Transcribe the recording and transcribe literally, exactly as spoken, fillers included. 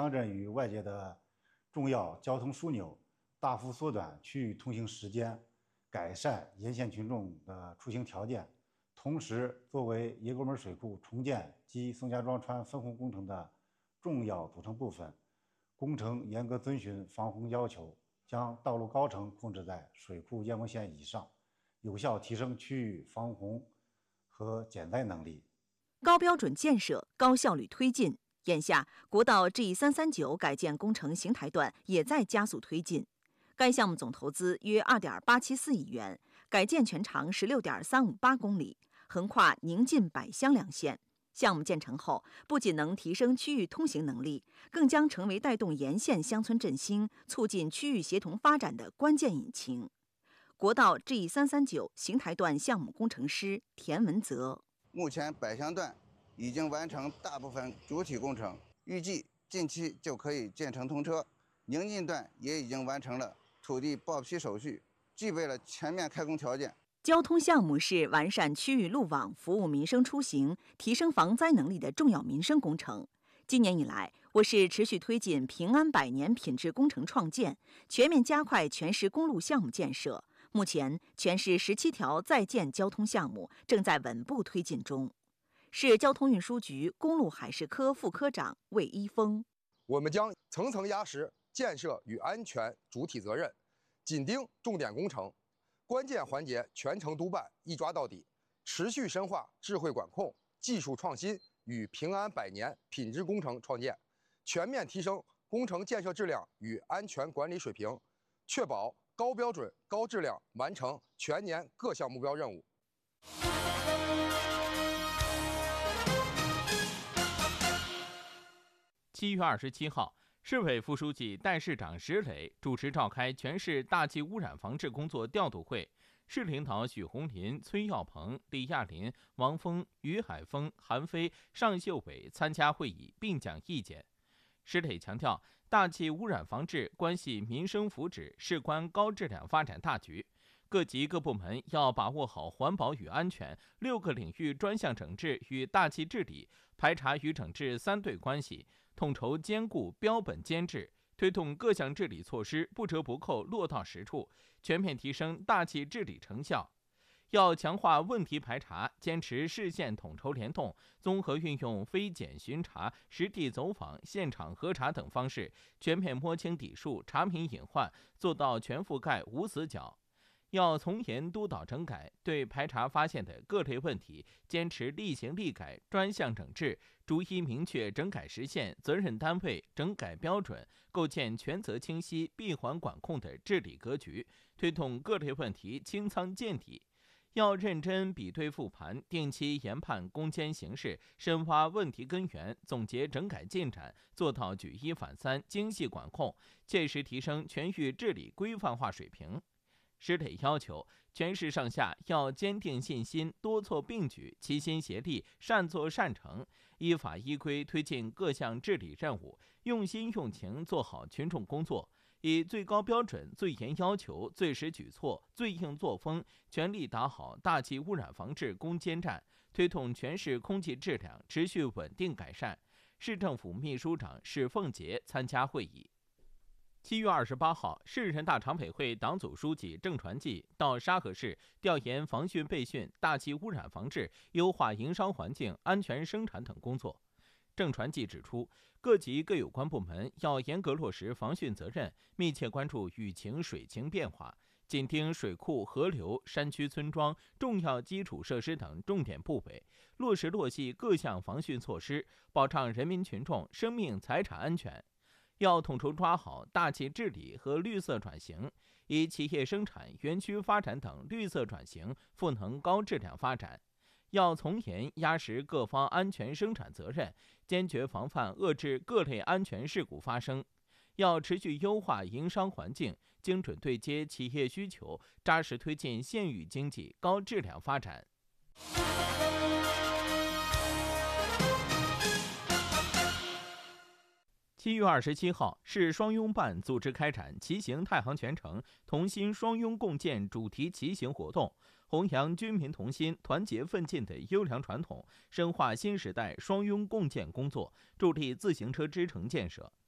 乡镇与外界的重要交通枢纽，大幅缩短区域通行时间，改善沿线群众的出行条件。同时，作为野沟门水库重建及宋家庄川分洪工程的重要组成部分，工程严格遵循防洪要求，将道路高程控制在水库淹没线以上，有效提升区域防洪和减灾能力。 高标准建设，高效率推进。眼下，国道 G 三三九改建工程邢台段也在加速推进。该项目总投资约 二点八七四亿元，改建全长 十六点三五八公里，横跨宁晋百乡两县。项目建成后，不仅能提升区域通行能力，更将成为带动沿线乡村振兴、促进区域协同发展的关键引擎。国道 G 三三九邢台段项目工程师田文泽： 目前百乡段已经完成大部分主体工程，预计近期就可以建成通车。宁晋段也已经完成了土地报批手续，具备了全面开工条件。 交通项目是完善区域路网、服务民生出行、提升防灾能力的重要民生工程。今年以来，我市持续推进平安百年品质工程创建，全面加快全市公路项目建设。目前，全市十七条在建交通项目正在稳步推进中。市交通运输局公路海事科副科长魏一峰： 我们将层层压实建设与安全主体责任，紧盯重点工程，关键环节全程督办，一抓到底，持续深化智慧管控、技术创新与平安百年品质工程创建，全面提升工程建设质量与安全管理水平，确保高标准、高质量完成全年各项目标任务。 七月二十七号，市委副书记、代市长石磊主持召开全市大气污染防治工作调度会，市领导许红林、崔耀鹏、李亚林、王峰、于海峰、韩飞、尚秀伟参加会议并讲意见。石磊强调，大气污染防治关系民生福祉，事关高质量发展大局。各级各部门要把握好环保与安全、六个领域专项整治与大气治理、排查与整治三对关系，统筹兼顾标本监制，推动各项治理措施不折不扣落到实处，全面提升大气治理成效。要强化问题排查，坚持市县统筹联动，综合运用非检巡查、实地走访、现场核查等方式，全面摸清底数、查明隐患，做到全覆盖无死角。要从严督导整改，对排查发现的各类问题，坚持立行立改、专项整治，逐一明确整改时限、责任单位、整改标准，构建权责清晰、闭环管控的治理格局，推动各类问题清仓见底。要认真比对复盘，定期研判攻坚形势，深挖问题根源，总结整改进展，做到举一反三、精细管控，切实提升全域治理规范化水平。石磊要求全市上下要坚定信心，多措并举，齐心协力，善作善成，依法依规推进各项治理任务，用心用情做好群众工作，以最高标准、最严要求、最实举措、最硬作风，全力打好大气污染防治攻坚战，推动全市空气质量持续稳定改善。市政府秘书长史凤杰参加会议。七月二十八号，市人大常委会党组书记郑传记到沙河市调研防汛备汛、大气污染防治、优化营商环境、安全生产等工作。郑传记指出，各级各有关部门要严格落实防汛责任，密切关注雨情、水情变化，紧盯水库、河流、山区村庄、重要基础设施等重点部位，落实落细各项防汛措施，保障人民群众生命财产安全。要统筹抓好大气治理和绿色转型，以企业生产、园区发展等绿色转型赋能高质量发展。要从严压实各方安全生产责任，坚决防范遏制各类安全事故发生。要持续优化营商环境，精准对接企业需求，扎实推进县域经济高质量发展。七月二十七号，市双拥办组织开展骑行太行全程同心双拥共建主题骑行活动，弘扬军民同心、团结奋进的优良传统，深化新时代双拥共建工作，助力自行车支城建设。